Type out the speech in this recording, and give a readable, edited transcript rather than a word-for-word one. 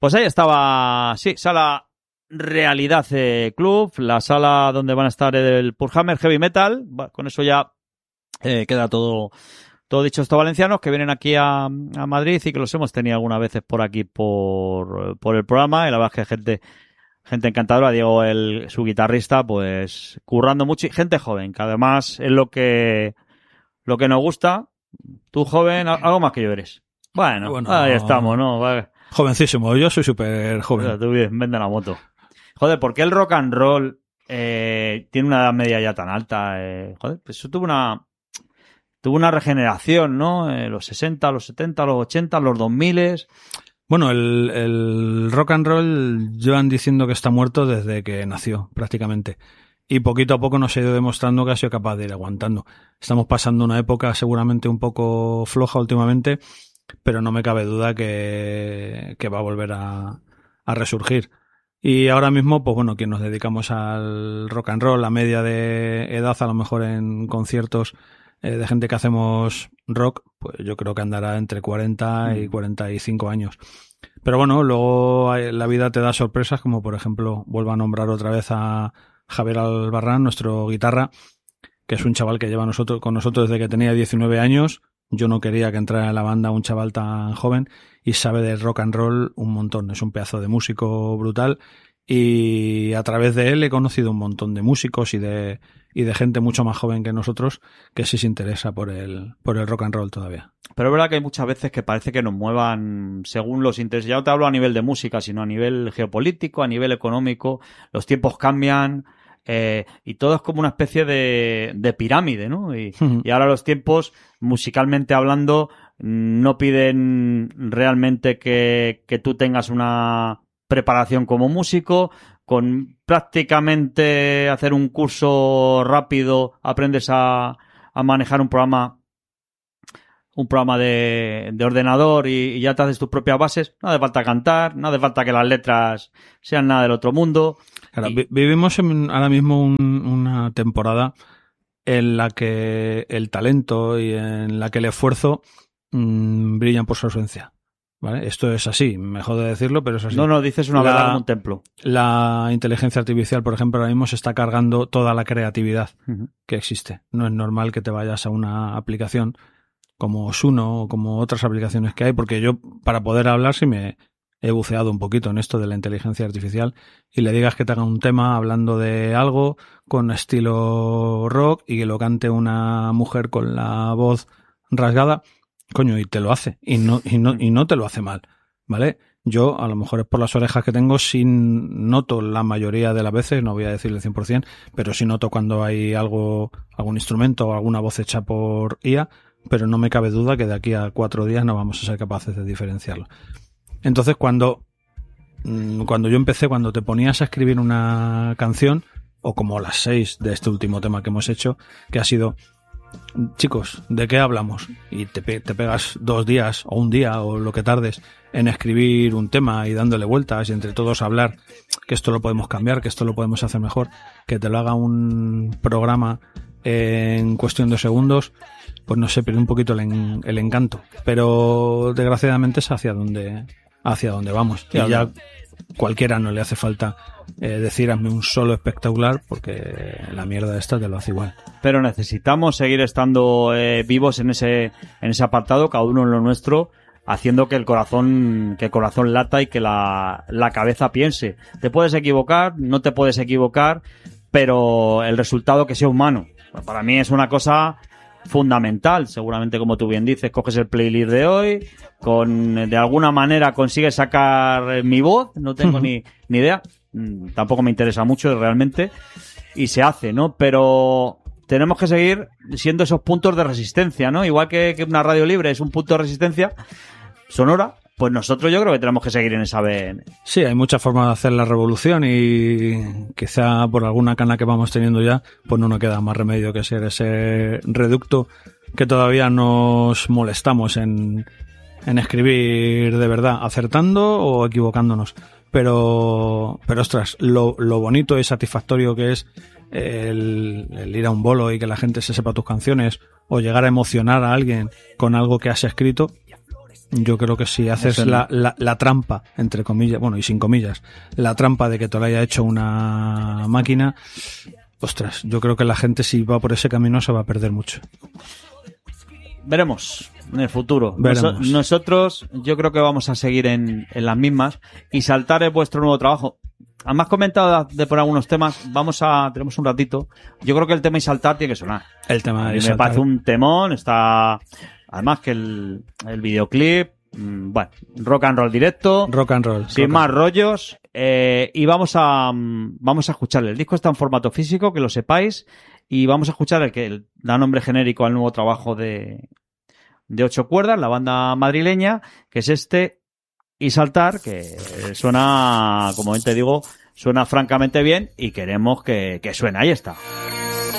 Pues ahí estaba, sí, sala Realidad Club, la sala donde van a estar el Purhammer Heavy Metal. Bueno, con eso ya queda todo dicho. Estos valencianos que vienen aquí a Madrid y que los hemos tenido algunas veces por aquí por el programa. Y la verdad es que gente encantadora. Diego, su guitarrista, pues currando mucho, y gente joven, que además es lo que nos gusta. Tú joven, algo más que yo eres. Bueno, ahí estamos, ¿no? Vale. Jovencísimo, yo soy súper joven. O sea, tú vende la moto. Joder, ¿por qué el rock and roll tiene una edad media ya tan alta? Joder, pues eso tuvo una regeneración, ¿no? Los 60, los 70, los 80, los 2000. Bueno, el rock and roll llevan diciendo que está muerto desde que nació, prácticamente. Y poquito a poco nos ha ido demostrando que ha sido capaz de ir aguantando. Estamos pasando una época seguramente un poco floja últimamente, pero no me cabe duda que va a volver a resurgir. Y ahora mismo, pues bueno, quien nos dedicamos al rock and roll, la media de edad a lo mejor en conciertos de gente que hacemos rock, pues yo creo que andará entre 40 y 45 años. Pero bueno, luego la vida te da sorpresas, como por ejemplo, vuelvo a nombrar otra vez a Javier Albarrán, nuestro guitarra, que es un chaval que lleva con nosotros desde que tenía 19 años. Yo no quería que entrara en la banda un chaval tan joven y sabe de rock and roll un montón. Es un pedazo de músico brutal y a través de él he conocido un montón de músicos y de gente mucho más joven que nosotros que sí se interesa por el rock and roll todavía. Pero es verdad que hay muchas veces que parece que nos muevan según los intereses. Ya no te hablo a nivel de música, sino a nivel geopolítico, a nivel económico. Los tiempos cambian. Y todo es como una especie de pirámide, ¿no? Y ahora los tiempos, musicalmente hablando, no piden realmente que tú tengas una preparación como músico. Con prácticamente hacer un curso rápido aprendes a manejar un programa de ordenador y ya te haces tus propias bases. No hace falta cantar, no hace falta que las letras sean nada del otro mundo. Claro, vivimos ahora mismo una temporada en la que el talento y en la que el esfuerzo brillan por su ausencia. ¿Vale? Esto es así, me jode decirlo, pero es así. No, dices una verdad como un templo. La inteligencia artificial, por ejemplo, ahora mismo se está cargando toda la creatividad que existe. No es normal que te vayas a una aplicación como Suno o como otras aplicaciones que hay, porque yo, para poder hablar, sí me he buceado un poquito en esto de la inteligencia artificial y le digas que te haga un tema hablando de algo con estilo rock y que lo cante una mujer con la voz rasgada, coño, y te lo hace y no te lo hace mal, ¿vale? Yo, a lo mejor es por las orejas que tengo, sí noto la mayoría de las veces, no voy a decir el 100%, pero sí noto cuando hay algún instrumento o alguna voz hecha por IA, pero no me cabe duda que de aquí a 4 días no vamos a ser capaces de diferenciarlo. Entonces, cuando yo empecé, cuando te ponías a escribir una canción, o como las 6 de este último tema que hemos hecho, que ha sido, chicos, ¿de qué hablamos? Y te pegas 2 días, o un día, o lo que tardes, en escribir un tema y dándole vueltas y entre todos hablar que esto lo podemos cambiar, que esto lo podemos hacer mejor, que te lo haga un programa en cuestión de segundos, pues no sé, pierde un poquito el encanto. Pero desgraciadamente es hacia donde vamos. Y ya cualquiera no le hace falta decir hazme un solo espectacular, porque la mierda esta te lo hace igual. Pero necesitamos seguir estando vivos en ese apartado, cada uno en lo nuestro, haciendo que el corazón lata y que la cabeza piense. Te puedes equivocar, no te puedes equivocar, pero el resultado que sea humano. Para mí es una cosa fundamental. Seguramente, como tú bien dices, coges el playlist de hoy, de alguna manera consigues sacar mi voz, no tengo ni idea, tampoco me interesa mucho realmente, y se hace, ¿no? Pero tenemos que seguir siendo esos puntos de resistencia, ¿no? Igual que una radio libre es un punto de resistencia sonora, pues nosotros yo creo que tenemos que seguir en esa vez. Sí, hay muchas formas de hacer la revolución y quizá por alguna cana que vamos teniendo ya, pues no nos queda más remedio que ser ese reducto que todavía nos molestamos en escribir de verdad, acertando o equivocándonos. Pero ostras, lo bonito y satisfactorio que es el ir a un bolo y que la gente se sepa tus canciones o llegar a emocionar a alguien con algo que has escrito, Yo creo que si haces la trampa, entre comillas, bueno, y sin comillas, la trampa de que te lo haya hecho una máquina, ostras, yo creo que la gente, si va por ese camino, se va a perder mucho. Veremos en el futuro. Veremos. Nosotros, yo creo que vamos a seguir en las mismas. Y Saltar es vuestro nuevo trabajo. Además, comentado de por algunos temas, tenemos un ratito. Yo creo que el tema y Saltar tiene que sonar. El tema A mí de me Saltar. parece un temón, está... Además que el videoclip, bueno, rock and roll directo. Rock and roll. Sin rock más and roll. rollos. Y vamos a escucharle. El disco está en formato físico, que lo sepáis. Y vamos a escuchar el que da nombre genérico al nuevo trabajo de 8 cuerdas, la banda madrileña, que es este y Saltar, que suena, como te digo, suena francamente bien y queremos que suene. Ahí está.